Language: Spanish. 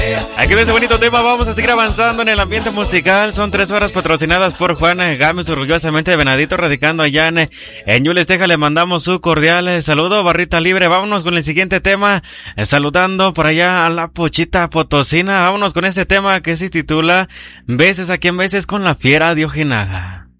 Aquí en este bonito tema vamos a seguir avanzando en el ambiente musical. Son 3 horas patrocinadas por Juan Gámez, orgullosamente de Venadito, radicando allá en Yules, Texas. Le mandamos su cordial saludo, barrita libre. Vámonos con el siguiente tema, saludando por allá a la Pochita Potosina. Vámonos con este tema que se titula Veces a quien veces con la fiera de Ojinaga.